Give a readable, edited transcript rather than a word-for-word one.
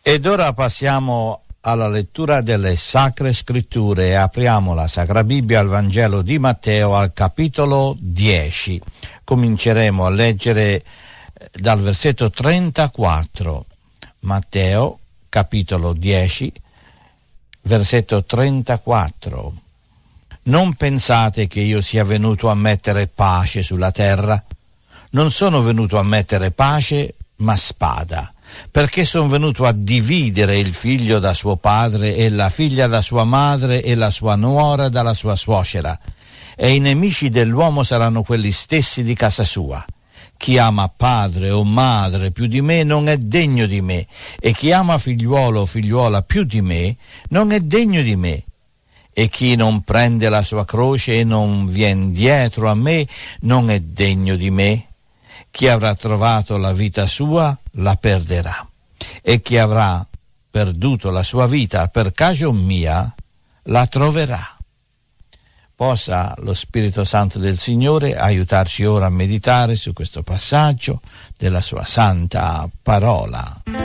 Ed ora passiamo alla lettura delle Sacre Scritture e apriamo la Sacra Bibbia al Vangelo di Matteo al capitolo 10. Cominceremo a leggere dal versetto 34. Matteo, capitolo 10, versetto 34. Non pensate che io sia venuto a mettere pace sulla terra. Non sono venuto a mettere pace, ma spada, perché sono venuto a dividere il figlio da suo padre e la figlia da sua madre e la sua nuora dalla sua suocera, e i nemici dell'uomo saranno quelli stessi di casa sua. Chi ama padre o madre più di me non è degno di me, e chi ama figliuolo o figliuola più di me non è degno di me. E chi non prende la sua croce e non vien dietro a me non è degno di me. Chi avrà trovato la vita sua la perderà, e chi avrà perduto la sua vita per causa mia la troverà. Possa lo Spirito Santo del Signore aiutarci ora a meditare su questo passaggio della sua santa parola.